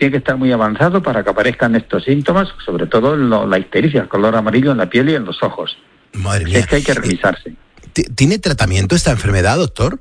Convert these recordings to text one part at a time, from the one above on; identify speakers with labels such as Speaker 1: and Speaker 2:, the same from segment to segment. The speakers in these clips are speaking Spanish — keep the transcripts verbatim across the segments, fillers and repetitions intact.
Speaker 1: tiene que estar muy avanzado para que aparezcan estos síntomas, sobre todo lo, la ictericia, el color amarillo en la piel y en los ojos.
Speaker 2: Madre mía.
Speaker 1: Es que hay que revisarse.
Speaker 2: ¿Tiene tratamiento esta enfermedad, doctor?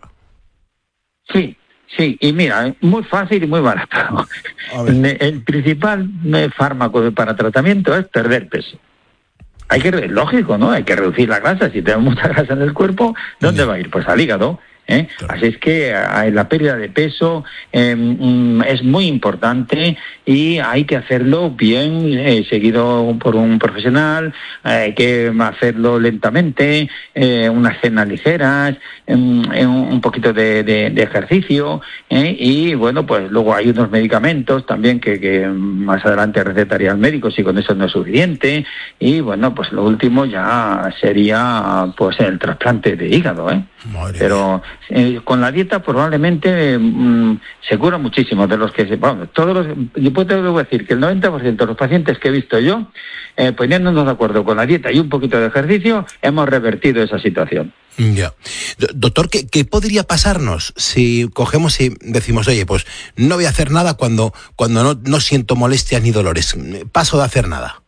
Speaker 1: Sí, sí, y mira, es muy fácil y muy barato. El, el principal fármaco para tratamiento es perder peso. Hay que, lógico, ¿no? Hay que reducir la grasa. Si tenemos mucha grasa en el cuerpo, ¿dónde va a ir? Pues al hígado. ¿Eh? Claro. Así es que eh, la pérdida de peso eh, mm, es muy importante y hay que hacerlo bien, eh, seguido por un profesional, eh, hay que hacerlo lentamente, eh, unas cenas ligeras, eh, un poquito de, de, de ejercicio, eh, y bueno, pues luego hay unos medicamentos también que, que más adelante recetaría el médico si con eso no es suficiente, y bueno, pues lo último ya sería pues el trasplante de hígado, ¿eh? Madre Pero eh, con la dieta probablemente mmm, se cura muchísimo de los que se... Bueno, todos los, yo puedo decir que el noventa por ciento de los pacientes que he visto yo, eh, poniéndonos de acuerdo con la dieta y un poquito de ejercicio, hemos revertido esa situación.
Speaker 2: Ya. Doctor, ¿qué, ¿qué podría pasarnos si cogemos y decimos, oye, pues no voy a hacer nada cuando, cuando no, no siento molestias ni dolores? Paso de hacer nada.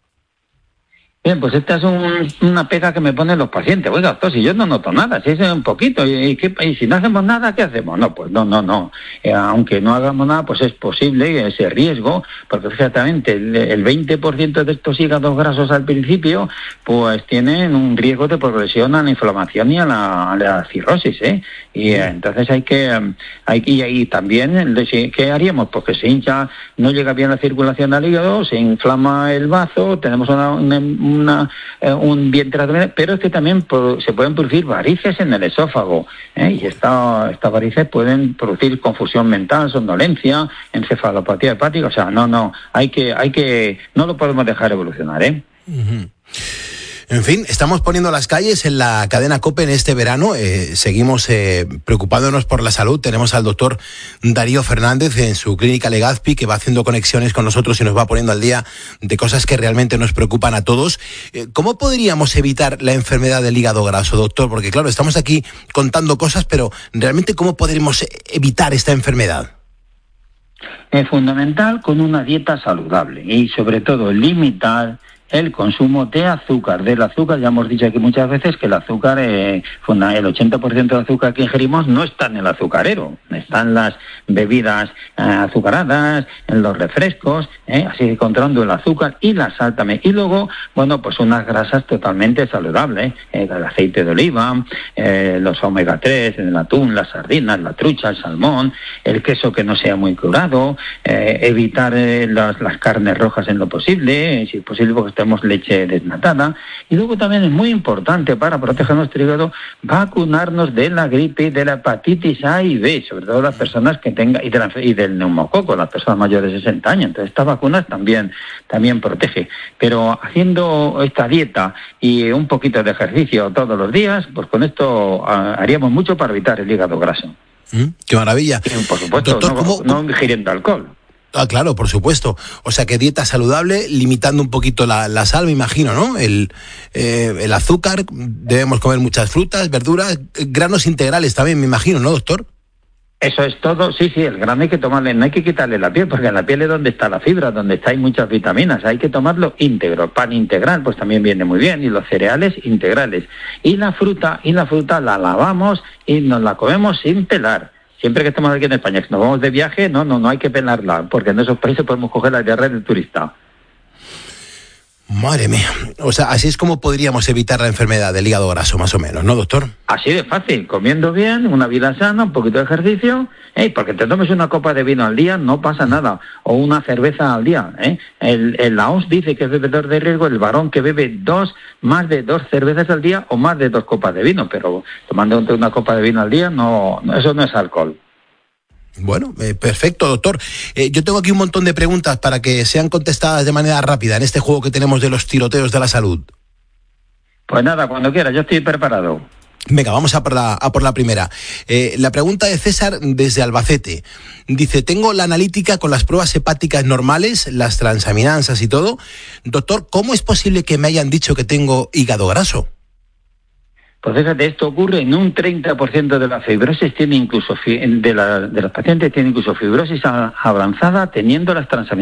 Speaker 1: Bien, pues esta es un, una pega que me ponen los pacientes. Oiga, doctor, si yo no noto nada, si es un poquito, y, y, ¿qué, y si no hacemos nada, ¿qué hacemos? No, pues no, no, no. Eh, aunque no hagamos nada, pues es posible ese riesgo, porque fíjate, el, el veinte por ciento de estos hígados grasos al principio, pues tienen un riesgo de progresión a la inflamación y a la, a la cirrosis, ¿eh? Y eh, entonces hay que, hay que, y ahí también, ¿qué haríamos? Pues que se hincha, no llega bien la circulación al hígado, se inflama el bazo, tenemos una, una Una, eh, un vientre, pero es que también por, se pueden producir varices en el esófago, ¿eh? Y esta, estas varices pueden producir confusión mental, somnolencia, encefalopatía hepática. O sea, no, no, hay que, hay que, no lo podemos dejar evolucionar, ¿eh?
Speaker 2: Uh-huh. En fin, estamos poniendo las calles en la cadena COPE en este verano. Eh, seguimos eh, preocupándonos por la salud. Tenemos al doctor Darío Fernández en su clínica Legazpi, que va haciendo conexiones con nosotros y nos va poniendo al día de cosas que realmente nos preocupan a todos. Eh, ¿Cómo podríamos evitar la enfermedad del hígado graso, doctor? Porque claro, estamos aquí contando cosas, pero realmente ¿cómo podremos evitar esta enfermedad?
Speaker 1: Es fundamental con una dieta saludable y sobre todo limitar el consumo de azúcar. Del azúcar, ya hemos dicho aquí muchas veces que el azúcar, eh, el ochenta por ciento del azúcar que ingerimos no está en el azucarero, está en las bebidas eh, azucaradas, en los refrescos, eh, así encontrando el azúcar y la sal también. Y luego, bueno, pues unas grasas totalmente saludables, eh, el aceite de oliva, eh, los omega tres, el atún, las sardinas, la trucha, el salmón, el queso que no sea muy curado, eh, evitar eh, las, las carnes rojas en lo posible, eh, si es posible porque tenemos leche desnatada, y luego también es muy importante para proteger nuestro hígado vacunarnos de la gripe y de la hepatitis A y B, sobre todo las personas que tengan, y, de la, y del neumococo, las personas mayores de sesenta años. Entonces estas vacunas también, también protege, pero haciendo esta dieta y un poquito de ejercicio todos los días, pues con esto uh, haríamos mucho para evitar el hígado graso.
Speaker 2: Mm, ¡Qué maravilla!
Speaker 1: Y, por supuesto, Doctor, no, ¿cómo, no ingiriendo alcohol.
Speaker 2: Ah, claro, por supuesto. O sea, que dieta saludable, limitando un poquito la, la sal, me imagino, ¿no? El, eh, el azúcar, debemos comer muchas frutas, verduras, granos integrales también, me imagino, ¿no, doctor?
Speaker 1: Eso es todo, sí, sí, el grano hay que tomarle, no hay que quitarle la piel, porque en la piel es donde está la fibra, donde está hay muchas vitaminas, hay que tomarlo íntegro. Pan integral, pues también viene muy bien, y los cereales integrales. Y la fruta, y la fruta la lavamos y nos la comemos sin pelar. Siempre que estamos aquí en España, que nos vamos de viaje, no, no, no hay que pelarla, porque en esos países podemos coger la diarrea del turista.
Speaker 2: Madre mía. O sea, así es como podríamos evitar la enfermedad del hígado graso, más o menos, ¿no, doctor?
Speaker 1: Así de fácil, comiendo bien, una vida sana, un poquito de ejercicio, ¿eh? Porque te tomes una copa de vino al día, no pasa nada, o una cerveza al día, ¿eh? El, el, la O M S dice que es bebedor de riesgo el varón que bebe dos, más de dos cervezas al día o más de dos copas de vino, pero tomando una copa de vino al día, no, no eso no es alcohol.
Speaker 2: Bueno, eh, perfecto, doctor. Eh, yo tengo aquí un montón de preguntas para que sean contestadas de manera rápida en este juego que tenemos de los tiroteos de la salud.
Speaker 1: Pues nada, cuando quieras, yo estoy preparado.
Speaker 2: Venga, vamos a por la, a por la primera. Eh, la pregunta de César desde Albacete. Dice, tengo la analítica con las pruebas hepáticas normales, las transaminasas y todo. Doctor, ¿cómo es posible que me hayan dicho que tengo hígado graso?
Speaker 1: Pues fíjate, esto ocurre en un treinta por ciento de la fibrosis, tiene incluso, de, la, de los pacientes tiene incluso fibrosis avanzada teniendo las transaminases.